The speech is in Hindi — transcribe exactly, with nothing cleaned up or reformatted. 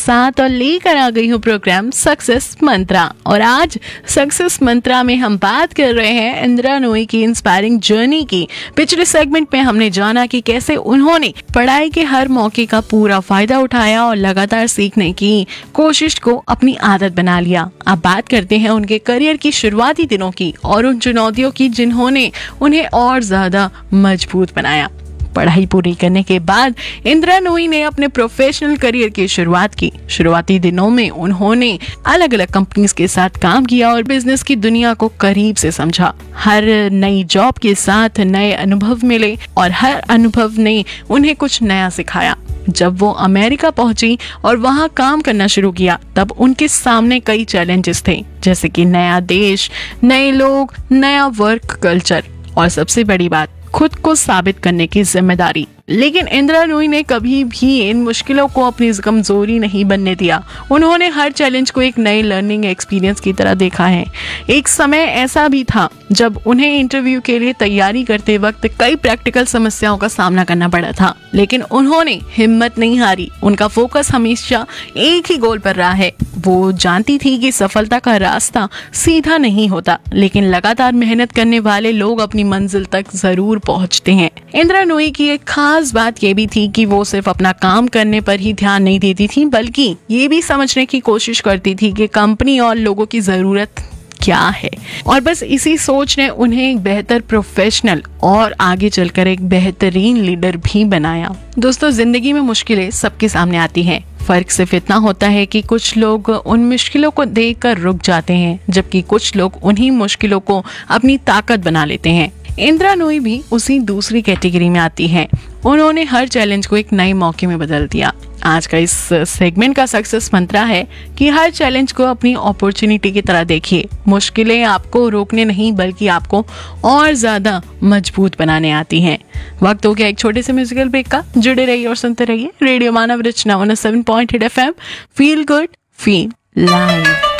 साथ और लेकर आ गई हूँ प्रोग्राम सक्सेस मंत्रा। और आज सक्सेस मंत्रा में हम बात कर रहे हैं इंदिरा नूई की इंस्पायरिंग जर्नी की। पिछले सेगमेंट में हमने जाना कि कैसे उन्होंने पढ़ाई के हर मौके का पूरा फायदा उठाया और लगातार सीखने की कोशिश को अपनी आदत बना लिया। अब बात करते हैं उनके करियर की शुरुआती दिनों की और उन चुनौतियों की जिन्होंने उन्हें और ज्यादा मजबूत बनाया। पढ़ाई पूरी करने के बाद इंदिरा नूई ने अपने प्रोफेशनल करियर की शुरुआत की। शुरुआती दिनों में उन्होंने अलग अलग कंपनीज के साथ काम किया और बिजनेस की दुनिया को करीब से समझा। हर नई जॉब के साथ नए अनुभव मिले और हर अनुभव ने उन्हें कुछ नया सिखाया। जब वो अमेरिका पहुंची और वहां काम करना शुरू किया तब उनके सामने कई चैलेंजेस थे, जैसे कि नया देश, नए लोग, नया वर्क कल्चर और सबसे बड़ी बात, खुद को साबित करने की जिम्मेदारी। लेकिन इंदिरा नूई ने कभी भी इन मुश्किलों को अपनी कमजोरी नहीं बनने दिया। उन्होंने हर चैलेंज को एक नए लर्निंग एक्सपीरियंस की तरह देखा है। एक समय ऐसा भी था जब उन्हें इंटरव्यू के लिए तैयारी करते वक्त कई प्रैक्टिकल समस्याओं का सामना करना पड़ा था, लेकिन उन्होंने हिम्मत नहीं हारी। उनका फोकस हमेशा एक ही गोल पर रहा है। वो जानती थी कि सफलता का रास्ता सीधा नहीं होता, लेकिन लगातार मेहनत करने वाले लोग अपनी मंजिल तक जरूर पहुंचते हैं। इंदिरा नूई की एक खास बात ये भी थी कि वो सिर्फ अपना काम करने पर ही ध्यान नहीं देती थी, बल्कि ये भी समझने की कोशिश करती थी कि कंपनी और लोगों की जरूरत क्या है। और बस इसी सोच ने उन्हें एक बेहतर प्रोफेशनल और आगे चलकर एक बेहतरीन लीडर भी बनाया। दोस्तों, जिंदगी में मुश्किलें सबके सामने आती हैं। फर्क सिर्फ इतना होता है कि कुछ लोग उन मुश्किलों को देखकर रुक जाते हैं, जबकि कुछ लोग उन्हीं मुश्किलों को अपनी ताकत बना लेते हैं। इंदिरा नूई भी उसी दूसरी कैटेगरी में आती हैं। उन्होंने हर चैलेंज को एक नए मौके में बदल दिया। आज का इस सेगमेंट का सक्सेस मंत्रा है कि हर चैलेंज को अपनी अपॉर्चुनिटी की तरह देखिए। मुश्किलें आपको रोकने नहीं बल्कि आपको और ज्यादा मजबूत बनाने आती हैं। वक्त हो गया एक छोटे से म्यूजिकल ब्रेक का। जुड़े रहिए और सुनते रहिए रेडियो मानव रचना one seven point eight F M. Feel good, feel live.